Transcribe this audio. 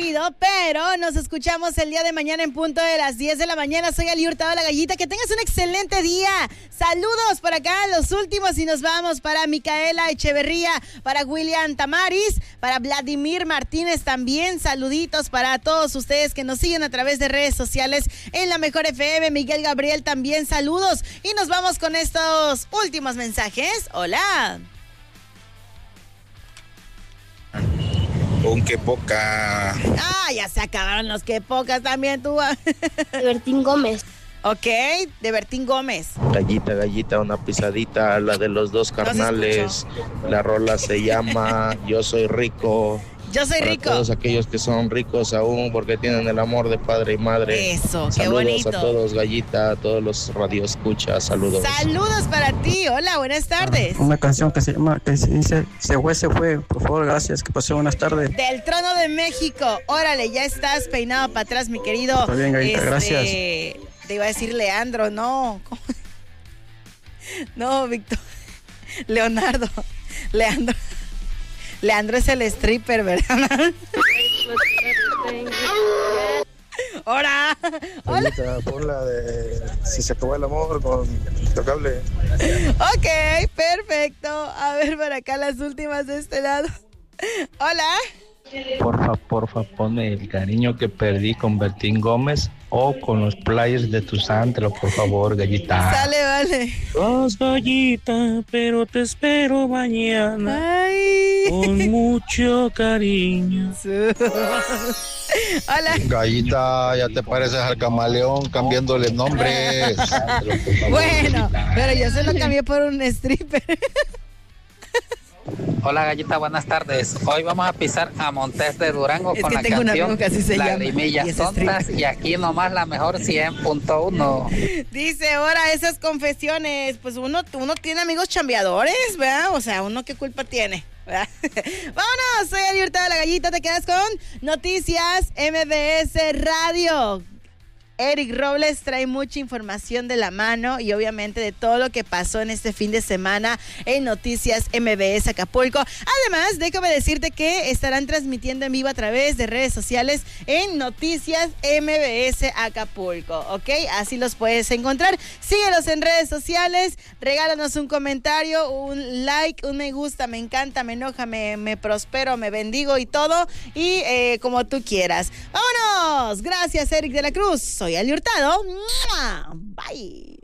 rápido, pero nos escuchamos el día de mañana en punto de las 10 de la mañana. Soy Ali Hurtado, la Gallita. Que tengas un excelente día. Saludos por acá, los últimos, y nos vamos para Micaela Echeverría, para William Tamaris, para Vladimir Martínez también. Saluditos para todos ustedes que nos siguen a través de redes sociales en La Mejor FM. Miguel Gabriel también, saludos. Y nos vamos con estos últimos mensajes. Hola. Un que poca. Ah, ya se acabaron los que pocas también tú. De Bertín Gómez. Ok, de Bertín Gómez. Gallita, una pisadita, la de los dos carnales. La rola se llama Yo Soy Rico. Yo soy Para rico. todos aquellos que son ricos aún porque tienen el amor de padre y madre. Eso, qué saludos bonito. a todos, Gallita, a todos los radioescuchas, saludos. Saludos para ti. Hola, buenas tardes. Una canción que se llama, que se dice Se fue. Por favor, gracias, que pasó buenas tardes. Del Trono de México. Órale, ya estás peinado para atrás, mi querido. Está bien, Gallita, gracias. Te iba a decir Leandro, no. ¿Cómo? No, Víctor. Leonardo. Leandro es el stripper, ¿verdad? Hola. Gallita, pon la de Si se acabó el amor con Intocable. Ok, perfecto. A ver, por acá las últimas de este lado. Hola. Porfa, ponme El cariño que perdí con Bertín Gómez o con los players de tu antro, por favor, Gallita. Sale, vale. Vas, Gallita, pero te espero mañana. Ay. Con mucho cariño. Hola. Gallita, ya te pareces al camaleón cambiándole nombres. Bueno, pero yo se lo cambié por un stripper. Hola Gallita, buenas tardes. Hoy vamos a pisar a Montes de Durango Es con que la tengo un amigo canción que así se llama, y Lagrimillas es Tontas stripper. y aquí nomás la mejor 100.1. Dice, ahora esas confesiones, pues uno tiene amigos chambeadores, ¿verdad? O sea, uno qué culpa tiene, ¿verdad? Vámonos, soy Ali Hurtado, la Gallita, te quedas con Noticias MBS Radio. Eric Robles trae mucha información de la mano y obviamente de todo lo que pasó en este fin de semana en Noticias MBS Acapulco. Además, déjame decirte que estarán transmitiendo en vivo a través de redes sociales en Noticias MBS Acapulco, ¿ok? Así los puedes encontrar. Síguelos en redes sociales, regálanos un comentario, un like, un me gusta, me encanta, me enoja, me prospero, me bendigo y todo, y como tú quieras. ¡Vámonos! Gracias, Eric de la Cruz. Soy Ali Hurtado. Bye.